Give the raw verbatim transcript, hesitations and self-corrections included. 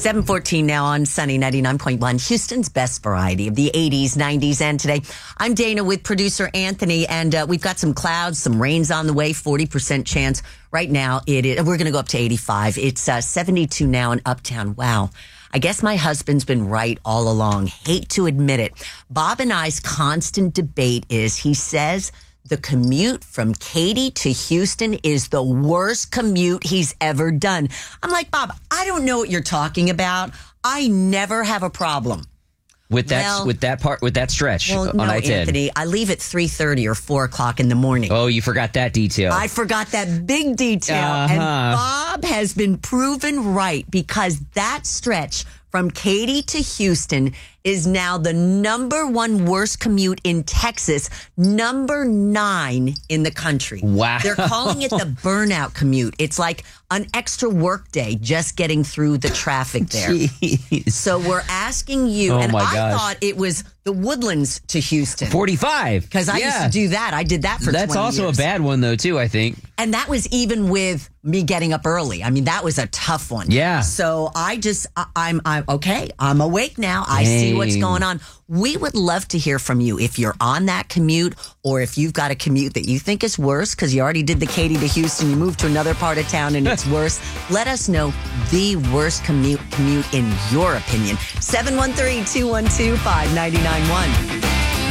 seven fourteen now on Sunny ninety-nine point one, Houston's best variety of the eighties, nineties, and today. I'm Dana with producer Anthony, and uh, we've got some clouds, some rain's on the way, forty percent chance. Right now, it is, we're going to go up to eighty-five. It's uh, seventy-two now in Uptown. Wow. I guess my husband's been right all along. Hate to admit it. Bob and I's constant debate is, he says the commute from Katy to Houston is the worst commute he's ever done. I'm like, Bob, I don't know what you're talking about. I never have a problem. With that, well, with that part, with that stretch well, on no, I ten. Anthony, I leave at three thirty or four o'clock in the morning. Oh, you forgot that detail. I forgot that big detail. Uh-huh. And Bob has been proven right, because that stretch from Katy to Houston is now the number one worst commute in Texas, number nine in the country. Wow. They're calling it the burnout commute. It's like an extra work day just getting through the traffic there. Jeez. So we're asking you, Oh and my I gosh. thought it was the Woodlands to Houston. forty-five. Because I yeah. used to do that. I did that for That's twenty also years. a bad one, though, too, I think. And that was even with me getting up early. I mean, that was a tough one. Yeah. So I just, I, I'm, I'm okay. I'm awake now. I see what's Dang. going on. We would love to hear from you if you're on that commute, or if you've got a commute that you think is worse because you already did the Katy to Houston, you moved to another part of town and it's worse. Let us know the worst commute commute in your opinion. seven one three, two one two, five nine nine one.